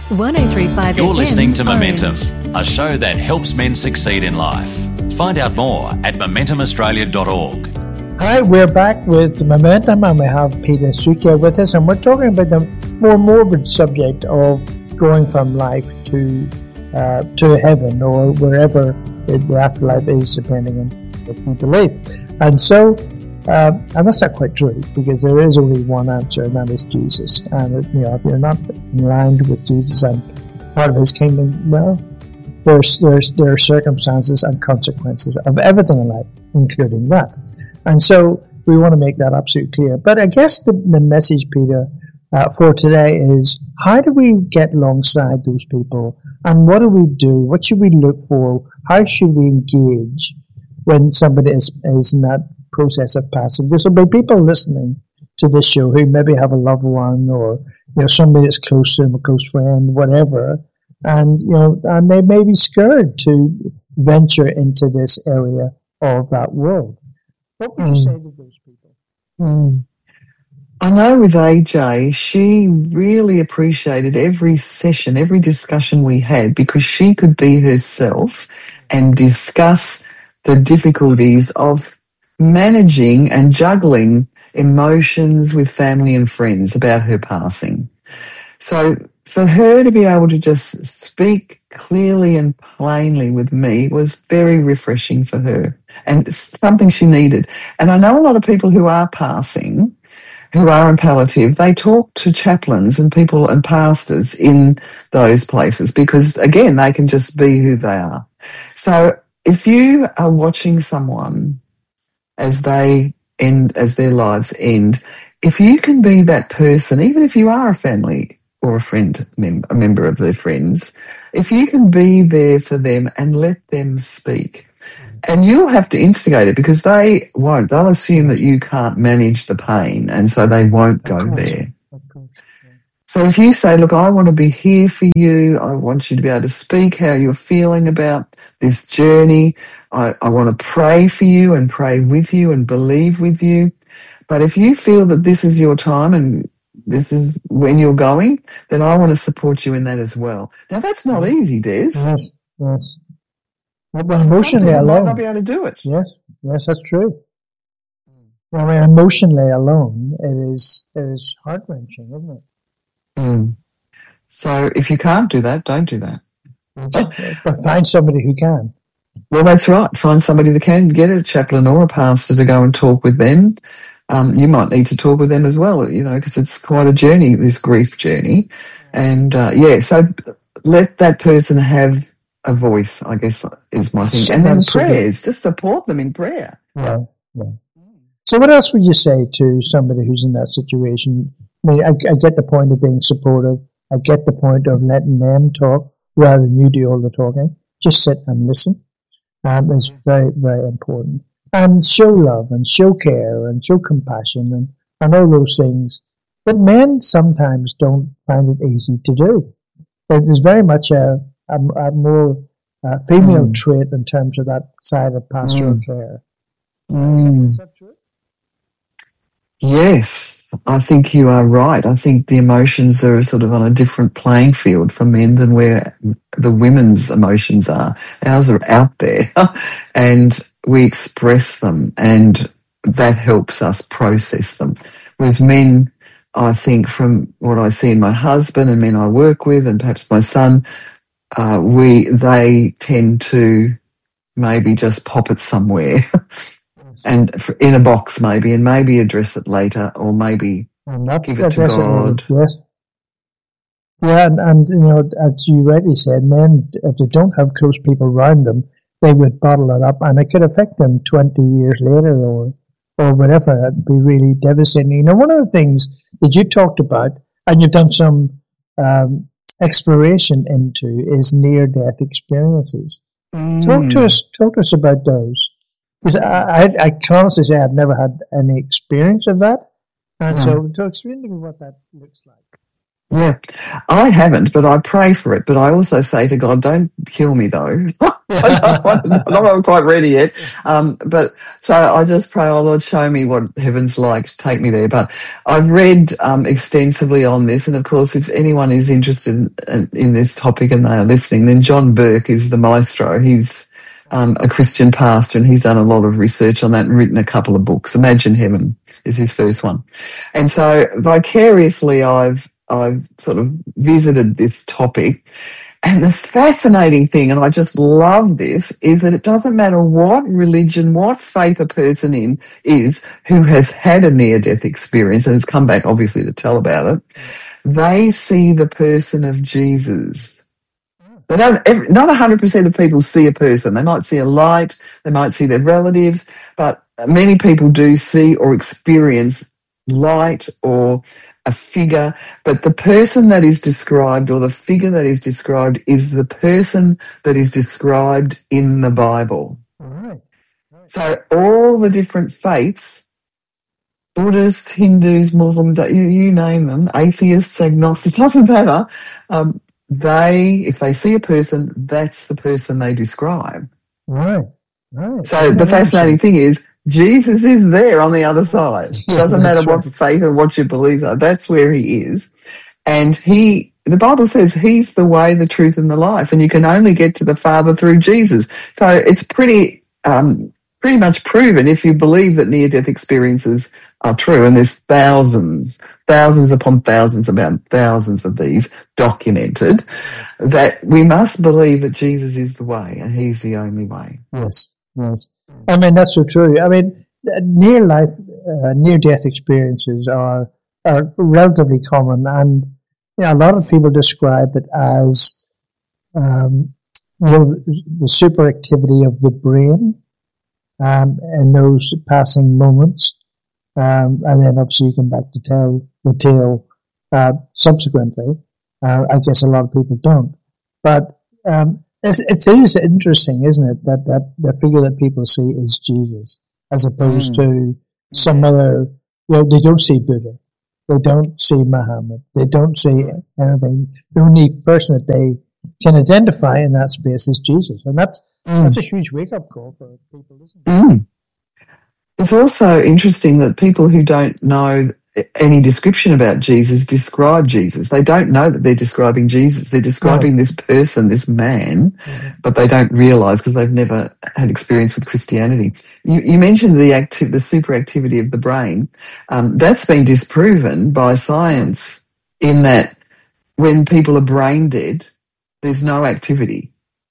1035 You're FM listening to Momentum, Orange. a show that helps men succeed in life. Find out more at MomentumAustralia.org. Hi, we're back with Momentum, and we have Peter Sukia with us, and we're talking about the more morbid subject of going from life to heaven or wherever the afterlife is, depending on what you believe. And so, and that's not quite true, because there is only one answer, and that is Jesus. And if you're not in line with Jesus and part of His kingdom, well, there are circumstances and consequences of everything in life, including that. And so we want to make that absolutely clear. But I guess the message, Peter, for today is, how do we get alongside those people? And what do we do? What should we look for? How should we engage when somebody is in that process of passing? There's will be people listening to this show who maybe have a loved one, or somebody that's close to them, a close friend, whatever. And and they may be scared to venture into this area of that world. What would you say to those people? I know with AJ, she really appreciated every session, every discussion we had, because she could be herself and discuss the difficulties of managing and juggling emotions with family and friends about her passing. So for her to be able to just speak clearly and plainly with me was very refreshing for her, and something she needed. And I know a lot of people who are passing, who are in palliative, they talk to chaplains and people and pastors in those places, because, again, they can just be who they are. So if you are watching someone as they end, as their lives end, if you can be that person, even if you are a family or a friend, a member of their friends, if you can be there for them and let them speak. And you'll have to instigate it, because they won't. They'll assume that you can't manage the pain, and so they won't go there. So if you say, look, I want to be here for you, I want you to be able to speak how you're feeling about this journey, I want to pray for you and pray with you and believe with you. But if you feel that this is your time and this is when you're going, then I want to support you in that as well. Now, that's not easy, Des. Yes. Well, emotionally alone, might not be able to do it. Yes, that's true. Well, emotionally alone, it is heart-wrenching, isn't it? So if you can't do that, don't do that. But find somebody who can. Well, that's right. Find somebody that can. Get a chaplain or a pastor to go and talk with them. You might need to talk with them as well, because it's quite a journey, this grief journey. And, so let that person have a voice, I guess, is my thing. And then prayers, just support them in prayer. Yeah. So what else would you say to somebody who's in that situation? I mean, I get the point of being supportive. I get the point of letting them talk rather than you do all the talking. Just sit and listen. It's very, very important. And show love and show care and show compassion and all those things. But men sometimes don't find it easy to do. There's very much a more female trait in terms of that side of pastoral care. Is that true? Yes, I think you are right. I think the emotions are sort of on a different playing field for men than where the women's emotions are. Ours are out there and we express them, and that helps us process them. Whereas men, I think, from what I see in my husband and men I work with and perhaps my son, they tend to maybe just pop it somewhere and in a box maybe, and maybe address it later, or maybe give it to God. Yes. Yeah, and as you rightly said, men, if they don't have close people around them, they would bottle it up, and it could affect them 20 years later or whatever. It'd be really devastating. One of the things that you talked about, and you've done some exploration into, is near-death experiences. Talk to us about those. Because I can honestly say I've never had any experience of that. And so explain to me what that looks like. Yeah, I haven't, but I pray for it. But I also say to God, don't kill me though. I'm not quite ready yet. But so I just pray, oh Lord, show me what heaven's like, take me there. But I've read extensively on this. And of course, if anyone is interested in this topic and they are listening, then John Burke is the maestro. He's a Christian pastor, and he's done a lot of research on that and written a couple of books. Imagine Heaven is his first one. And so vicariously, I've sort of visited this topic. And the fascinating thing, and I just love this, is that it doesn't matter what religion, what faith a person in is who has had a near-death experience and has come back, obviously, to tell about it, they see the person of Jesus. They don't. Not 100% of people see a person. They might see a light, they might see their relatives, but many people do see or experience light or a figure, but the person that is described or the figure that is described is the person that is described in the Bible. Right. So all the different faiths, Buddhists, Hindus, Muslims, you name them, atheists, agnostics, doesn't matter, if they see a person, that's the person they describe. Right. So the fascinating thing is, Jesus is there on the other side. It doesn't matter what faith or what your beliefs are. That's where he is. And the Bible says he's the way, the truth, and the life. And you can only get to the Father through Jesus. So it's pretty much proven if you believe that near-death experiences are true. And there's thousands upon thousands of these documented, that we must believe that Jesus is the way and he's the only way. Yes. I mean, that's so true. I mean, near-death experiences are relatively common, and a lot of people describe it as the superactivity of the brain in those passing moments, and then obviously you come back to tell the tale subsequently. I guess a lot of people don't, but it is interesting, isn't it, that the figure that people see is Jesus, as opposed to some other. They don't see Buddha, they don't see Muhammad, they don't see anything. The only person that they can identify in that space is Jesus, and that's a huge wake-up call for people, isn't it? It's also interesting that people who don't know any description about Jesus describe Jesus. They don't know that they're describing Jesus. They're describing this person, this man, but they don't realise because they've never had experience with Christianity. You mentioned the superactivity of the brain. That's been disproven by science in that when people are brain dead, there's no activity.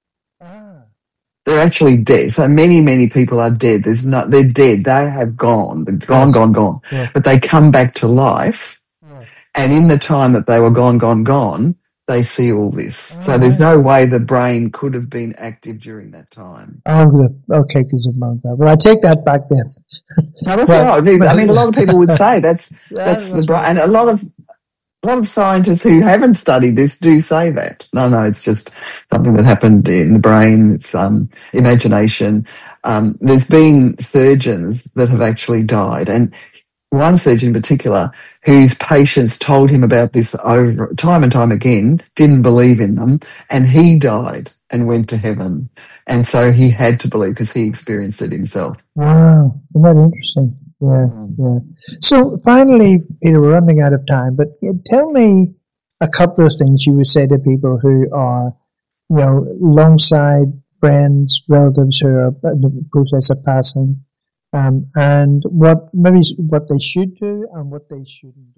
They're actually dead. So many people are dead. They're dead. They have gone. They're gone. Yeah. But they come back to life. And in the time that they were gone, they see all this. So there's no way the brain could have been active during that time. Okay, because of that. Well, I take that back then. No, that's right. I mean, a lot of people would say that's the brain. And a lot of scientists who haven't studied this do say that. No, it's just something that happened in the brain. It's imagination. There's been surgeons that have actually died, and one surgeon in particular whose patients told him about this over time and time again, didn't believe in them, and he died and went to heaven. And so he had to believe because he experienced it himself. Wow, isn't that interesting? Yeah. So finally, Peter, we're running out of time, but tell me a couple of things you would say to people who are, alongside friends, relatives who are in the process of passing, and what they should do and what they shouldn't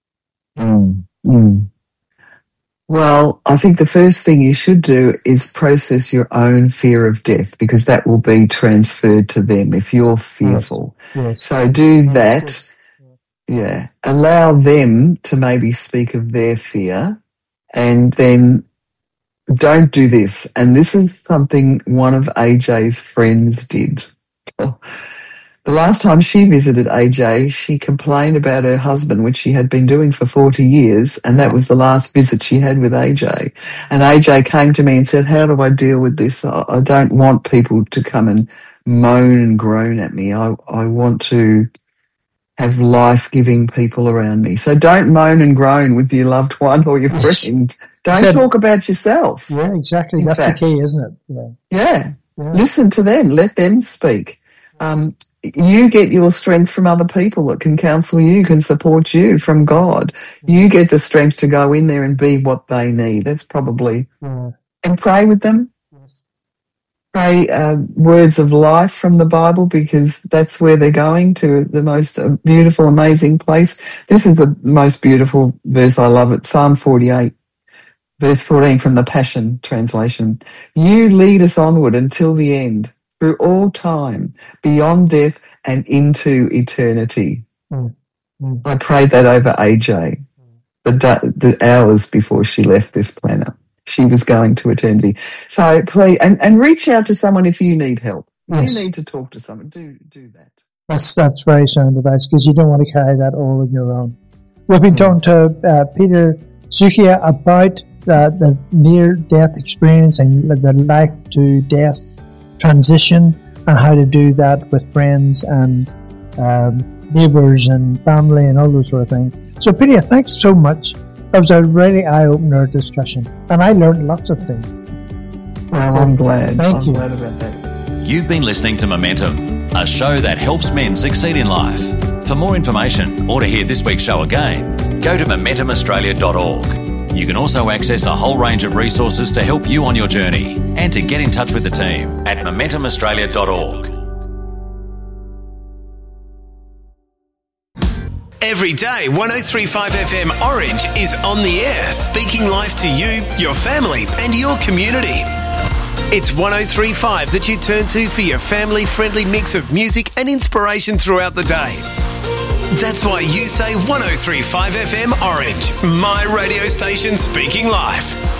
do. Well, I think the first thing you should do is process your own fear of death, because that will be transferred to them if you're fearful. Yes. So do that. Yeah. Allow them to maybe speak of their fear, and then don't do this. And this is something one of AJ's friends did. The last time she visited AJ, she complained about her husband, which she had been doing for 40 years, and that was the last visit she had with AJ. And AJ came to me and said, how do I deal with this? I don't want people to come and moan and groan at me. I want to have life-giving people around me. So don't moan and groan with your loved one or your friend. Don't talk about yourself. Yeah, exactly. That's the key, isn't it? Yeah. Listen to them. Let them speak. You get your strength from other people that can counsel you, can support you from God. You get the strength to go in there and be what they need. That's probably... And pray with them. Pray words of life from the Bible, because that's where they're going to, the most beautiful, amazing place. This is the most beautiful verse. I love it. Psalm 48, verse 14 from the Passion Translation. You lead us onward until the end, through all time, beyond death and into eternity. I prayed that over AJ, the hours before she left this planet. She was going to eternity. So please, and reach out to someone if you need help. Yes. You need to talk to someone. Do that. That's very sound advice, because you don't want to carry that all on your own. We've been talking to Peter Sukia about the near-death experience and the life-to-death transition, and how to do that with friends and neighbours and family and all those sort of things. So Peter, thanks so much. That was a really eye-opener discussion, and I learned lots of things. Well, I'm glad. Thank you. I'm glad about that. You've been listening to Momentum, a show that helps men succeed in life. For more information or to hear this week's show again, go to MomentumAustralia.org. You can also access a whole range of resources to help you on your journey, and to get in touch with the team at MomentumAustralia.org. Every day, 103.5 FM Orange is on the air, speaking life to you, your family and your community. It's 103.5 that you turn to for your family-friendly mix of music and inspiration throughout the day. That's why you say 103.5 FM Orange, my radio station speaking life.